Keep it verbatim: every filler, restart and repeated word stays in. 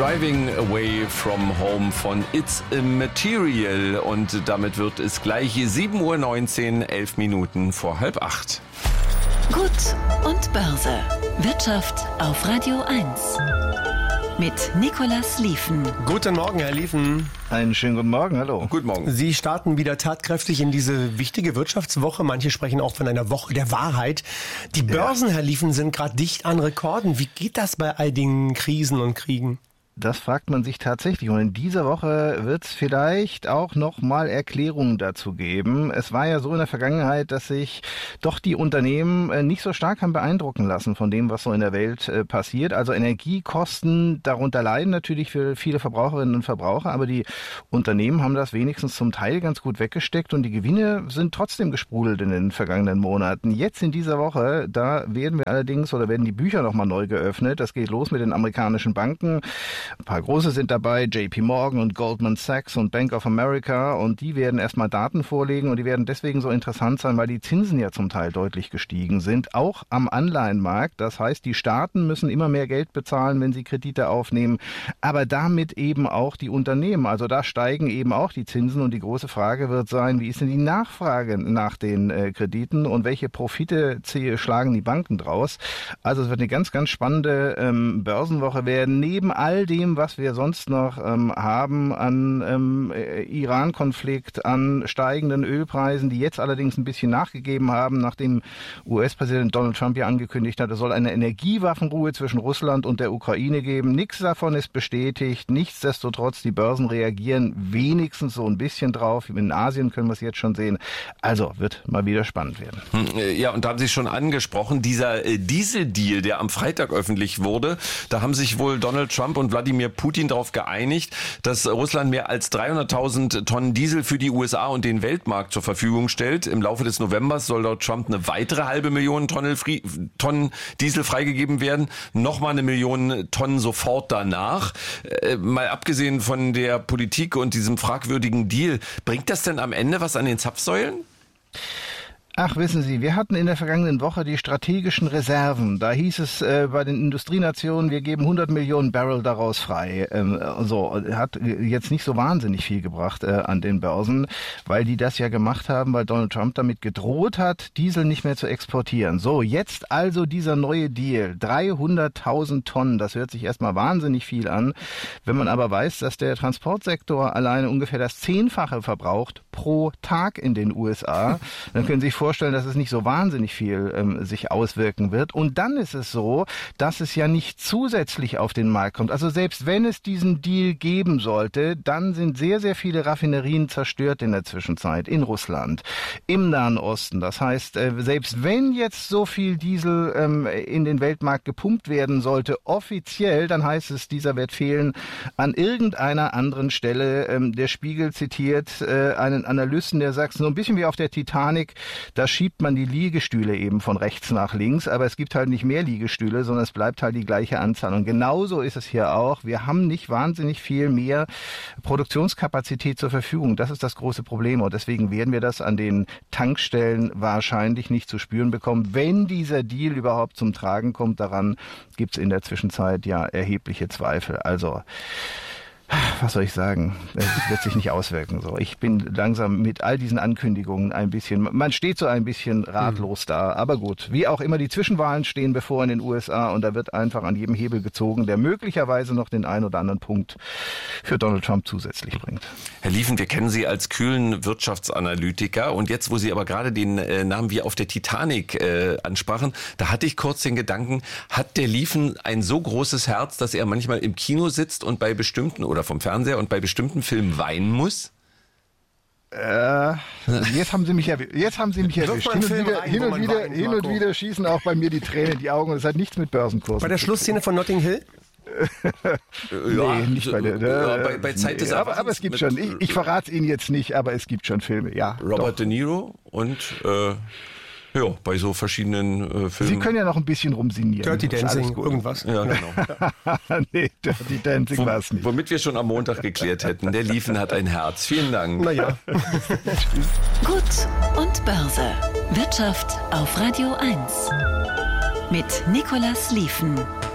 Driving Away from Home von It's Immaterial. Und damit wird es gleich sieben Uhr neunzehn, elf Minuten vor halb acht. Gut und Börse. Wirtschaft auf Radio eins. Mit Nicolas Lieven. Guten Morgen, Herr Lieven. Einen schönen guten Morgen, hallo. Guten Morgen. Sie starten wieder tatkräftig in diese wichtige Wirtschaftswoche. Manche sprechen auch von einer Woche der Wahrheit. Die Börsen, ja. Herr Lieven, sind gerade dicht an Rekorden. Wie geht das bei all den Krisen und Kriegen? Das fragt man sich tatsächlich. Und in dieser Woche wird es vielleicht auch noch mal Erklärungen dazu geben. Es war ja so in der Vergangenheit, dass sich doch die Unternehmen nicht so stark haben beeindrucken lassen von dem, was so in der Welt passiert. Also Energiekosten, darunter leiden natürlich für viele Verbraucherinnen und Verbraucher, aber die Unternehmen haben das wenigstens zum Teil ganz gut weggesteckt und die Gewinne sind trotzdem gesprudelt in den vergangenen Monaten. Jetzt in dieser Woche, da werden wir allerdings oder werden die Bücher noch mal neu geöffnet. Das geht los mit den amerikanischen Banken. Ein paar große sind dabei, J P Morgan und Goldman Sachs und Bank of America, und die werden erstmal Daten vorlegen und die werden deswegen so interessant sein, weil die Zinsen ja zum Teil deutlich gestiegen sind, auch am Anleihenmarkt. Das heißt, die Staaten müssen immer mehr Geld bezahlen, wenn sie Kredite aufnehmen, aber damit eben auch die Unternehmen. Also da steigen eben auch die Zinsen und die große Frage wird sein, wie ist denn die Nachfrage nach den äh, Krediten und welche Profite schlagen die Banken draus? Also es wird eine ganz, ganz spannende ähm, Börsenwoche werden, neben all dem, was wir sonst noch ähm, haben an ähm, Iran-Konflikt, an steigenden Ölpreisen, die jetzt allerdings ein bisschen nachgegeben haben, nachdem U S-Präsident Donald Trump ja angekündigt hat, es soll eine Energiewaffenruhe zwischen Russland und der Ukraine geben. Nichts davon ist bestätigt. Nichtsdestotrotz, die Börsen reagieren wenigstens so ein bisschen drauf. In Asien können wir es jetzt schon sehen. Also wird mal wieder spannend werden. Ja, und da haben Sie schon angesprochen, dieser Diesel-Deal, der am Freitag öffentlich wurde, da haben sich wohl Donald Trump und Wladimir Putin darauf geeinigt, dass Russland mehr als dreihunderttausend Tonnen Diesel für die U S A und den Weltmarkt zur Verfügung stellt. Im Laufe des Novembers soll laut Trump eine weitere halbe Million Tonnen, Tonnen Diesel freigegeben werden. Nochmal eine Million Tonnen sofort danach. Äh, mal abgesehen von der Politik und diesem fragwürdigen Deal, bringt das denn am Ende was an den Zapfsäulen? Ach, wissen Sie, wir hatten in der vergangenen Woche die strategischen Reserven. Da hieß es äh, bei den Industrienationen, wir geben hundert Millionen Barrel daraus frei. Ähm, so, hat jetzt nicht so wahnsinnig viel gebracht äh, an den Börsen, weil die das ja gemacht haben, weil Donald Trump damit gedroht hat, Diesel nicht mehr zu exportieren. So, jetzt also dieser neue Deal, dreihunderttausend Tonnen, das hört sich erstmal wahnsinnig viel an. Wenn man aber weiß, dass der Transportsektor alleine ungefähr das Zehnfache verbraucht pro Tag in den U S A, dann können Sie sich vorstellen, dass es nicht so wahnsinnig viel ähm, sich auswirken wird. Und dann ist es so, dass es ja nicht zusätzlich auf den Markt kommt. Also selbst wenn es diesen Deal geben sollte, dann sind sehr, sehr viele Raffinerien zerstört in der Zwischenzeit in Russland, im Nahen Osten. Das heißt, äh, selbst wenn jetzt so viel Diesel ähm, in den Weltmarkt gepumpt werden sollte, offiziell, dann heißt es, dieser wird fehlen an irgendeiner anderen Stelle. Ähm, der Spiegel zitiert äh, einen Analysten, der sagt, so ein bisschen wie auf der Titanic, da schiebt man die Liegestühle eben von rechts nach links, aber es gibt halt nicht mehr Liegestühle, sondern es bleibt halt die gleiche Anzahl. Und genauso ist es hier auch. Wir haben nicht wahnsinnig viel mehr Produktionskapazität zur Verfügung. Das ist das große Problem und deswegen werden wir das an den Tankstellen wahrscheinlich nicht zu spüren bekommen. Wenn dieser Deal überhaupt zum Tragen kommt, daran gibt es in der Zwischenzeit ja erhebliche Zweifel. Also was soll ich sagen? Es wird sich nicht auswirken. So, ich bin langsam mit all diesen Ankündigungen ein bisschen, man steht so ein bisschen ratlos da. Aber gut, wie auch immer, die Zwischenwahlen stehen bevor in den U S A und da wird einfach an jedem Hebel gezogen, der möglicherweise noch den einen oder anderen Punkt für Donald Trump zusätzlich bringt. Herr Lieven, wir kennen Sie als kühlen Wirtschaftsanalytiker und jetzt, wo Sie aber gerade den äh, Namen wie auf der Titanic äh, ansprachen, da hatte ich kurz den Gedanken, hat der Lieven ein so großes Herz, dass er manchmal im Kino sitzt und bei bestimmten oder vom Fernseher und bei bestimmten Filmen weinen muss? Äh, jetzt haben Sie mich erwischt. Jetzt haben Sie mich erwischt. Hin und wieder, rein, hin und wieder, weint, hin und wieder schießen auch bei mir die Tränen in die Augen und es hat nichts mit Börsenkursen. Bei der Schlussszene von Notting Hill? ja, nee, nicht bei der. Ja, bei, bei Zeit des nee, aber, aber es gibt schon. Ich, ich verrate es Ihnen jetzt nicht, aber es gibt schon Filme. Ja. Robert doch. De Niro und äh, ja, bei so verschiedenen äh, Filmen. Sie können ja noch ein bisschen rumsinieren. Dirty Dancing, irgendwas. Ja, genau. nee, Dirty Dancing Wo, war es nicht. Womit wir schon am Montag geklärt hätten. Der Lieven hat ein Herz. Vielen Dank. Naja. Gut und Börse. Wirtschaft auf Radio eins. Mit Nicolas Lieven.